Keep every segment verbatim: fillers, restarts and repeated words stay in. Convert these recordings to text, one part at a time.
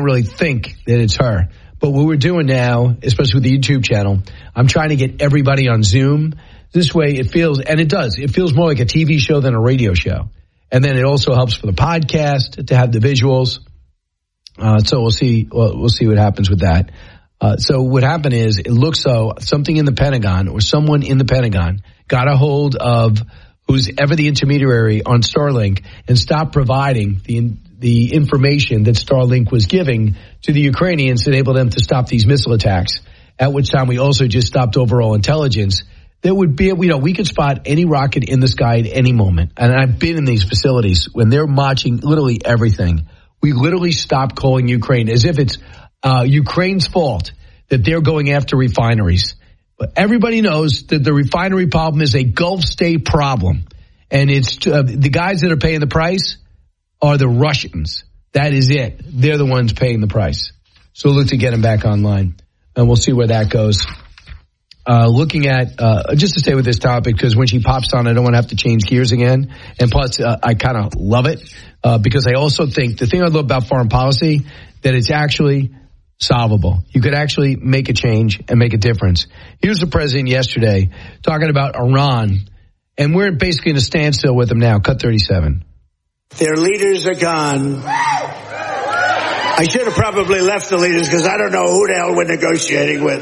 really think that it's her. But what we're doing now, especially with the YouTube channel, I'm trying to get everybody on Zoom. This way it feels, and it does, it feels more like a T V show than a radio show. And then it also helps for the podcast to have the visuals. Uh, so we'll see, we'll, we'll see what happens with that. Uh, so what happened is it looks so something in the Pentagon or someone in the Pentagon got a hold of who's ever the intermediary on Starlink and stopped providing the the information that Starlink was giving to the Ukrainians to enable them to stop these missile attacks, at which time we also just stopped overall intelligence. There would be, you know, we could spot any rocket in the sky at any moment. And I've been in these facilities when they're watching literally everything. We literally stopped calling Ukraine as if it's uh, Ukraine's fault that they're going after refineries. But everybody knows that the refinery problem is a Gulf state problem. And it's uh, the guys that are paying the price are the Russians. That is it. They're the ones paying the price. So look to get them back online. And we'll see where that goes. Uh, looking at, uh, just to stay with this topic, because when she pops on, I don't want to have to change gears again. And plus, uh, I kind of love it, uh, because I also think the thing I love about foreign policy, that it's actually solvable. You could actually make a change and make a difference. Here's the president yesterday talking about Iran, and we're basically in a standstill with them now. Cut thirty-seven. Their leaders are gone. I should have probably left the leaders because I don't know who the hell we're negotiating with.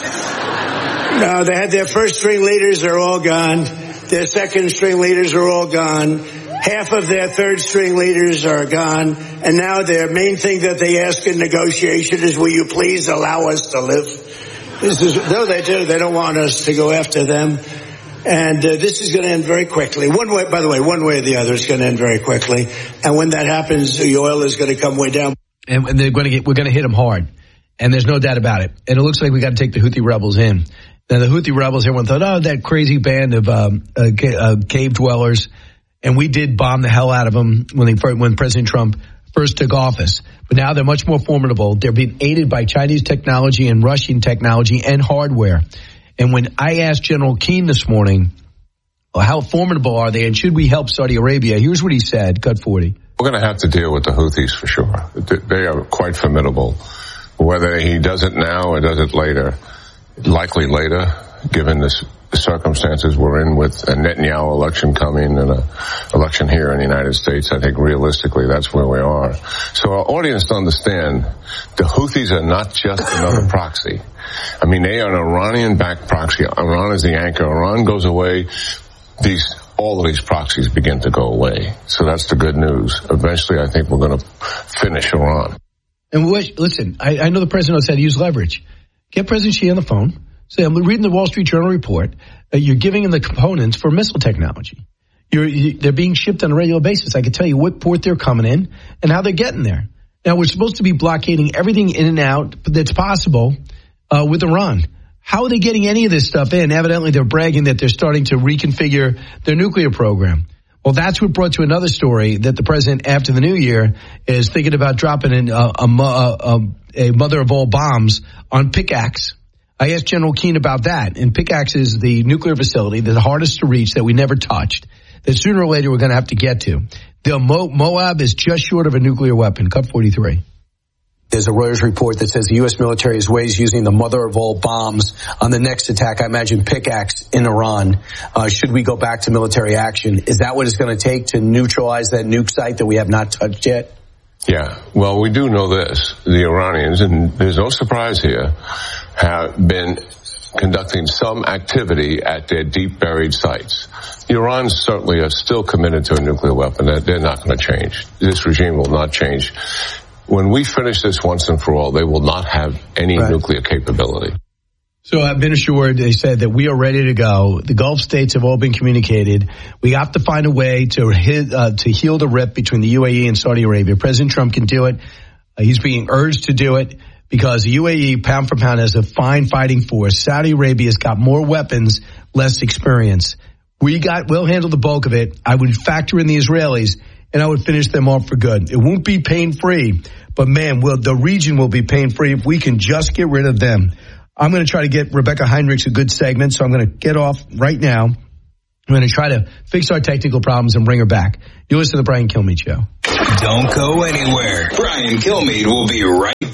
No, they had their first string leaders are all gone. Their second string leaders are all gone. Half of their third string leaders are gone. And now their main thing that they ask in negotiation is, will you please allow us to live? This is, no, they do. They don't want us to go after them. And uh, this is going to end very quickly. One way, by the way, one way or the other, it's going to end very quickly. And when that happens, the oil is going to come way down. And they're going to get, we're going to hit them hard. And there's no doubt about it. And it looks like we got to take the Houthi rebels in. Now, the Houthi rebels, everyone thought, oh, that crazy band of um, uh, ca- uh, cave dwellers. And we did bomb the hell out of them when, they, when President Trump first took office. But now they're much more formidable. They're being aided by Chinese technology and Russian technology and hardware. And when I asked General Keane this morning, well, how formidable are they and should we help Saudi Arabia, here's what he said, cut forty. We're going to have to deal with the Houthis for sure. They are quite formidable. Whether he does it now or does it later, likely later, given this, the circumstances we're in with a Netanyahu election coming and an election here in the United States, I think realistically that's where we are. So our audience to understand, the Houthis are not just another proxy. I mean, they are an Iranian-backed proxy. Iran is the anchor. Iran goes away. These, all of these proxies begin to go away. So that's the good news. Eventually, I think we're going to finish Iran. And wait, listen, I, I know the president said use leverage. Get President Xi on the phone. Say, I'm reading the Wall Street Journal report. Uh, you're giving him the components for missile technology. You're, you, they're being shipped on a regular basis. I can tell you what port they're coming in and how they're getting there. Now, we're supposed to be blockading everything in and out that's possible uh, with Iran. How are they getting any of this stuff in? Evidently, they're bragging that they're starting to reconfigure their nuclear program. Well, that's what brought to another story that the president, after the new year, is thinking about dropping in a, a, a, a mother of all bombs on Pickaxe. I asked General Keane about that. And Pickaxe is the nuclear facility, the hardest to reach that we never touched, that sooner or later we're going to have to get to. The Mo- Moab is just short of a nuclear weapon. Cut forty-three. There's a Reuters report that says the U S military is ways using the mother of all bombs on the next attack. I imagine Pickaxe in Iran. Uh, should we go back to military action? Is that what it's going to take to neutralize that nuke site that we have not touched yet? Yeah, well, we do know this. The Iranians, and there's no surprise here, have been conducting some activity at their deep buried sites. The Iranians certainly are still committed to a nuclear weapon. They're not going to change. This regime will not change. When we finish this once and for all, they will not have any right. nuclear capability. So I've been assured, they said that we are ready to go. The Gulf states have all been communicated. We have to find a way to hit, uh, to heal the rip between the U A E and Saudi Arabia. President Trump can do it. Uh, he's being urged to do it because the U A E, pound for pound, has a fine fighting force. Saudi Arabia's got more weapons, less experience. We got, we'll handle the bulk of it. I would factor in the Israelis, and I would finish them off for good. It won't be pain-free, but man, will, the region will be pain-free if we can just get rid of them. I'm going to try to get Rebecca Heinrichs a good segment, so I'm going to get off right now. I'm going to try to fix our technical problems and bring her back. You listen to the Brian Kilmeade Show. Don't go anywhere. Brian Kilmeade will be right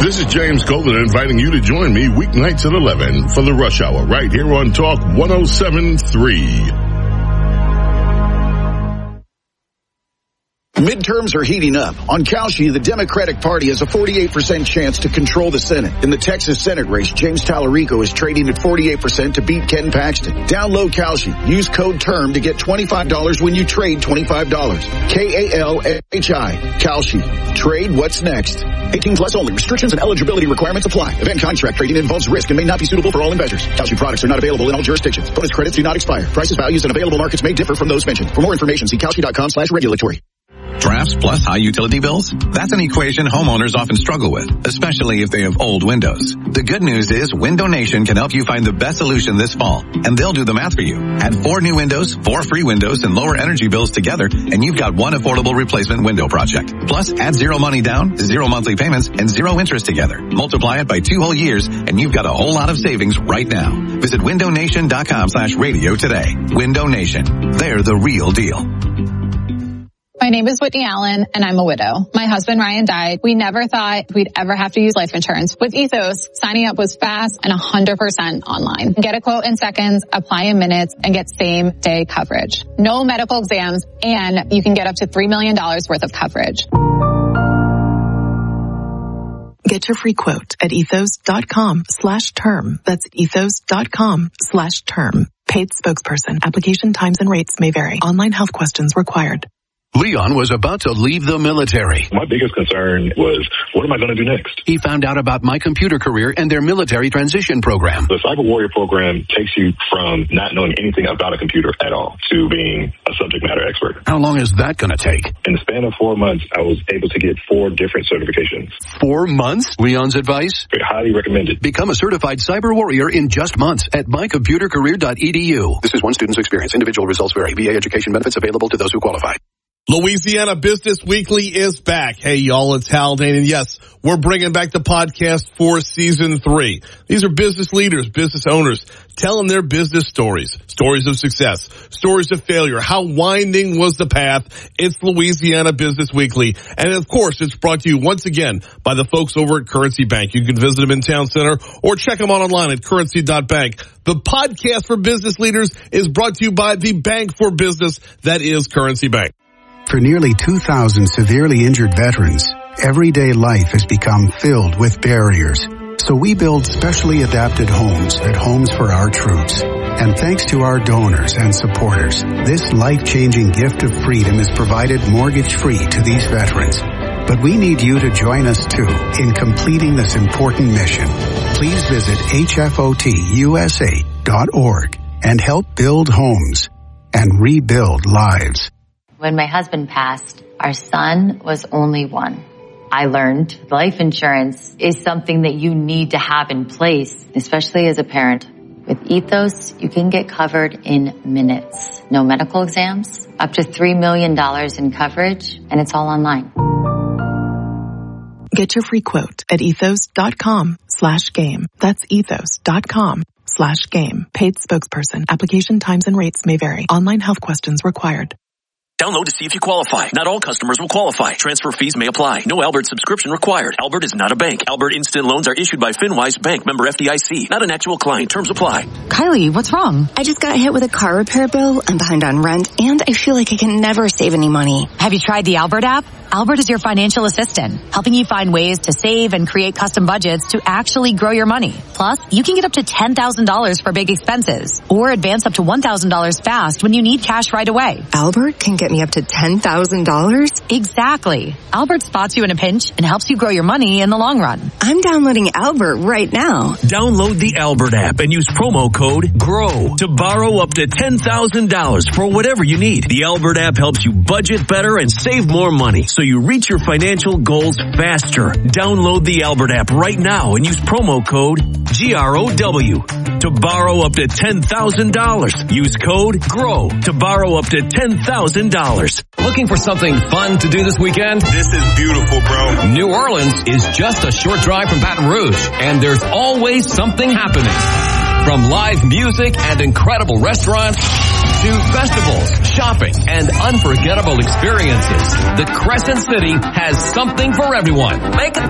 This is James Golden inviting you to join me weeknights at eleven for the Rush Hour right here on Talk one oh seven point three. Midterms are heating up. On Kalshi, the Democratic Party has a forty-eight percent chance to control the Senate. In the Texas Senate race, James Tallarico is trading at forty-eight percent to beat Ken Paxton. Download Kalshi. Use code TERM to get twenty-five dollars when you trade twenty-five dollars. K A L H I. Kalshi. Trade what's next. eighteen plus only. Restrictions and eligibility requirements apply. Event contract trading involves risk and may not be suitable for all investors. Kalshi products are not available in all jurisdictions. Bonus credits do not expire. Prices, values, and available markets may differ from those mentioned. For more information, see Kalshi.com slash regulatory. Drafts plus high utility bills? That's an equation homeowners often struggle with, especially if they have old windows. The good news is Window Nation can help you find the best solution this fall, and they'll do the math for you. Add four new windows, four free windows, and lower energy bills together, and you've got one affordable replacement window project. Plus, add zero money down, zero monthly payments, and zero interest together. Multiply it by two whole years, and you've got a whole lot of savings right now. Visit window nation dot com slash radio today. Window Nation. They're the real deal. My name is Whitney Allen, and I'm a widow. My husband, Ryan, died. We never thought we'd ever have to use life insurance. With Ethos, signing up was fast and one hundred percent online. Get a quote in seconds, apply in minutes, and get same-day coverage. No medical exams, and you can get up to three million dollars worth of coverage. Get your free quote at ethos.com slash term. That's ethos.com slash term. Paid spokesperson. Application times and rates may vary. Online health questions required. Leon was about to leave the military. My biggest concern was, what am I going to do next? He found out about My Computer Career and their military transition program. The Cyber Warrior program takes you from not knowing anything about a computer at all to being a subject matter expert. How long is that going to take? In the span of four months, I was able to get four different certifications. Four months? Leon's advice? Highly recommended. Become a certified Cyber Warrior in just months at my computer career dot e d u. This is one student's experience. Individual results vary. V A education benefits available to those who qualify. Louisiana Business Weekly is back. Hey, y'all, it's Haldane. And yes, we're bringing back the podcast for season three. These are business leaders, business owners, telling their business stories, stories of success, stories of failure. How winding was the path? It's Louisiana Business Weekly. And of course, it's brought to you once again by the folks over at Currency Bank. You can visit them in Town Center or check them out online at currency dot bank. The podcast for business leaders is brought to you by the bank for business that is Currency Bank. For nearly two thousand severely injured veterans, everyday life has become filled with barriers. So we build specially adapted homes at Homes for Our Troops. And thanks to our donors and supporters, this life-changing gift of freedom is provided mortgage-free to these veterans. But we need you to join us, too, in completing this important mission. Please visit H F O T U S A dot org and help build homes and rebuild lives. When my husband passed, our son was only one. I learned life insurance is something that you need to have in place, especially as a parent. With Ethos, you can get covered in minutes. No medical exams, up to three million dollars in coverage, and it's all online. Get your free quote at ethos.com slash game. That's ethos.com slash game. Paid spokesperson. Application times and rates may vary. Online health questions required. Download to see if you qualify. Not all customers will qualify. Transfer fees may apply. No Albert subscription required. Albert is not a bank. Albert Instant Loans are issued by FinWise Bank, member F D I C. Not an actual client. Terms apply. Kylie, what's wrong? I just got hit with a car repair bill. I'm behind on rent, and I feel like I can never save any money. Have you tried the Albert app? Albert is your financial assistant, helping you find ways to save and create custom budgets to actually grow your money. Plus, you can get up to ten thousand dollars for big expenses, or advance up to one thousand dollars fast when you need cash right away. Albert can get me up to ten thousand dollars? Exactly. Albert spots you in a pinch and helps you grow your money in the long run. I'm downloading Albert right now. Download the Albert app and use promo code GROW to borrow up to ten thousand dollars for whatever you need. The Albert app helps you budget better and save more money, so you reach your financial goals faster. Download the Albert app right now and use promo code G R O W to borrow up to ten thousand dollars. Use code GROW to borrow up to ten thousand dollars. Looking for something fun to do this weekend? This is beautiful, bro. New Orleans is just a short drive from Baton Rouge, and there's always something happening. From live music and incredible restaurants to festivals, shopping, and unforgettable experiences, the Crescent City has something for everyone. Make it